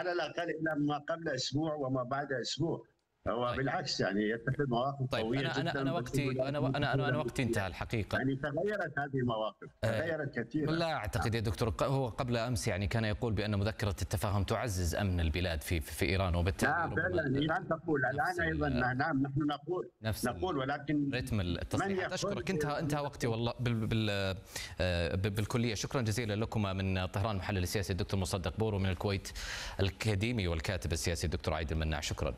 على الأقل إلى ما قبل أسبوع وما بعد أسبوع. هو طيب. بالعكس يعني يتخذ مواقف طيب قوية جدا. أنا وقتي انتهى الحقيقة. يعني تغيرت هذه المواقف، تغيرت كثيرا. لا أعتقد يا دكتور، هو قبل أمس يعني كان يقول بأن مذكرة التفاهم تعزز أمن البلاد في إيران، وبالتالي نعم فعلا إيران تقول الآن أيضا. نعم نحن نقول ولكن رتم التصريحات. أشكرك، انتهى وقتي والله بالكلية. شكرا جزيلا لكما. من طهران محلل السياسي الدكتور مصدق بور، ومن الكويت الأكاديمي والكاتب السياسي الدكتور عايد المناع. شكرا.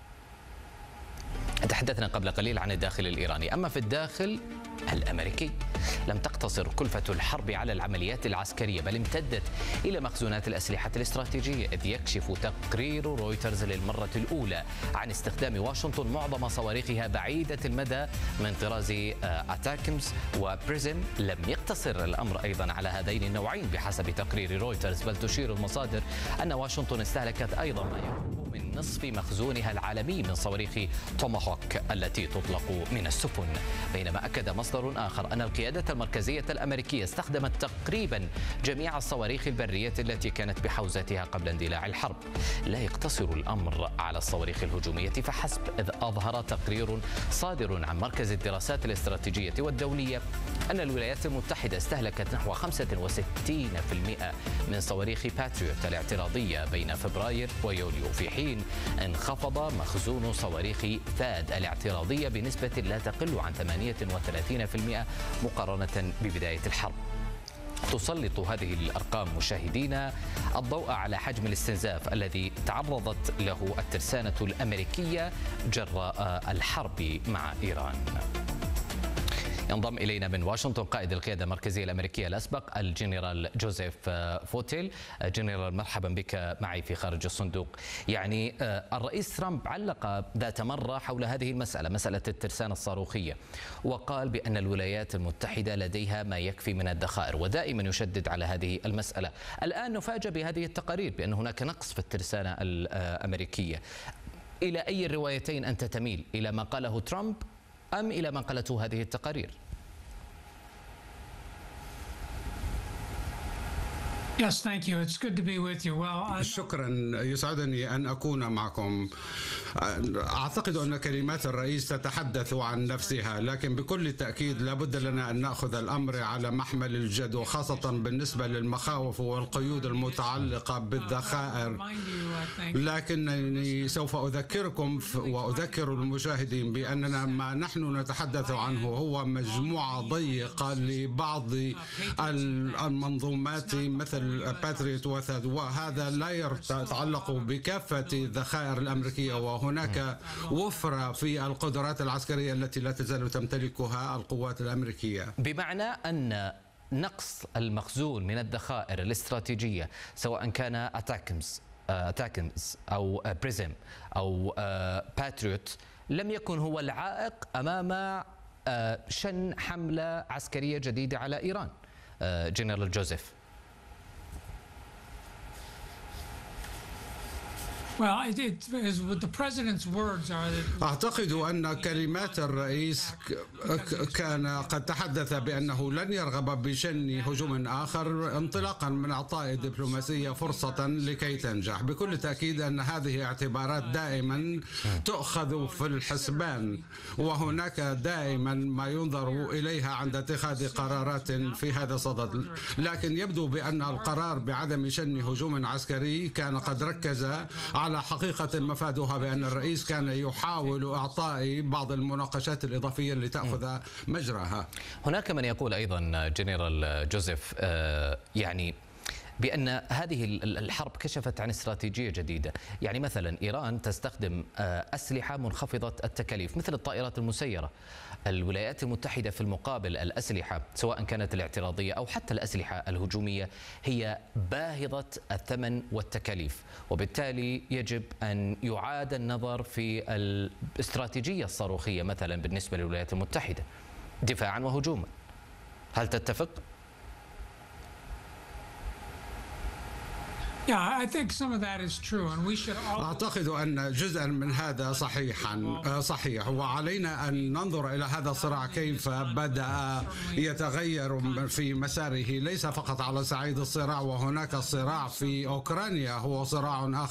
تحدثنا قبل قليل عن الداخل الإيراني، أما في الداخل الأمريكي لم تقتصر كلفة الحرب على العمليات العسكرية، بل امتدت إلى مخزونات الأسلحة الاستراتيجية، إذ يكشف تقرير رويترز للمرة الأولى عن استخدام واشنطن معظم صواريخها بعيدة المدى من طراز أتاكمز وبريزم. لم يقتصر الأمر أيضا على هذين النوعين بحسب تقرير رويترز، بل تشير المصادر أن واشنطن استهلكت أيضا ما يقرب من نصف مخزونها العالمي من صواريخ توماهوك التي تطلق من السفن. بينما أكد مصدر آخر أن القيادة المركزية الأمريكية استخدمت تقريبا جميع الصواريخ البرية التي كانت بحوزتها قبل اندلاع الحرب. لا يقتصر الأمر على الصواريخ الهجومية فحسب، إذ أظهر تقرير صادر عن مركز الدراسات الاستراتيجية والدولية أن الولايات المتحدة استهلكت نحو 65% من صواريخ باتريوت الاعتراضية بين فبراير ويوليو، في حين انخفض مخزون صواريخ ثاد الاعتراضية بنسبة لا تقل عن 38% مقارنة ببداية الحرب. تسلط هذه الأرقام مشاهدينا الضوء على حجم الاستنزاف الذي تعرضت له الترسانة الأمريكية جراء الحرب مع إيران. ينضم إلينا من واشنطن قائد القيادة المركزية الأمريكية الأسبق الجنرال جوزيف فوتيل. جنرال مرحبا بك معي في خارج الصندوق. يعني الرئيس ترامب علق ذات مرة حول هذه المسألة، مسألة الترسانة الصاروخية، وقال بأن الولايات المتحدة لديها ما يكفي من الذخائر، ودائما يشدد على هذه المسألة. الآن نفاجأ بهذه التقارير بأن هناك نقص في الترسانة الأمريكية. إلى أي الروايتين أنت تميل؟ إلى ما قاله ترامب أم إلى ما قالته هذه التقارير؟ Yes, thank you. It's good to be with you. Well, شكرا، يسعدني أن أكون معكم. أعتقد أن كلمات الرئيس تتحدث عن نفسها، لكن بكل تأكيد لابد لنا أن نأخذ الأمر على محمل الجد، وخاصة بالنسبة للمخاوف والقيود المتعلقة بالذخائر. لكنني سوف أذكركم وأذكر المشاهدين بأننا ما نحن نتحدث عنه هو مجموعة ضيقة لبعض المنظومات مثل باتريوت وثاد، وهذا لا يتعلق بكافة الذخائر الأمريكية، وهناك وفرة في القدرات العسكرية التي لا تزال تمتلكها القوات الأمريكية. بمعنى أن نقص المخزون من الذخائر الاستراتيجية سواء كان أتاكمز أو بريزم أو باتريوت لم يكن هو العائق أمام شن حملة عسكرية جديدة على إيران. جنرال جوزيف. أعتقد أن كلمات الرئيس كان قد تحدث بأنه لن يرغب بشن هجوم آخر انطلاقا من إعطاء الدبلوماسية فرصة لكي تنجح. بكل تأكيد أن هذه اعتبارات دائما تؤخذ في الحسبان، وهناك دائما ما ينظر إليها عند اتخاذ قرارات في هذا الصدد، لكن يبدو بأن القرار بعدم شن هجوم عسكري كان قد ركز على حقيقة مفادها بأن الرئيس كان يحاول إعطاء بعض المناقشات الإضافية اللي تأخذ مجراها. هناك من يقول أيضا جنرال جوزيف يعني بأن هذه الحرب كشفت عن استراتيجية جديدة. يعني مثلا إيران تستخدم أسلحة منخفضة التكاليف مثل الطائرات المسيرة. الولايات المتحدة في المقابل الأسلحة سواء كانت الاعتراضية أو حتى الأسلحة الهجومية هي باهظة الثمن والتكاليف، وبالتالي يجب أن يعاد النظر في الاستراتيجية الصاروخية مثلا بالنسبة للولايات المتحدة دفاعا وهجوما. هل تتفق؟ أعتقد أن جزءا من هذا صحيح، وعلينا أن ننظر إلى هذا الصراع كيف بدأ يتغير في مساره، ليس فقط على صعيد الصراع، وهناك صراع في أوكرانيا هو صراع آخر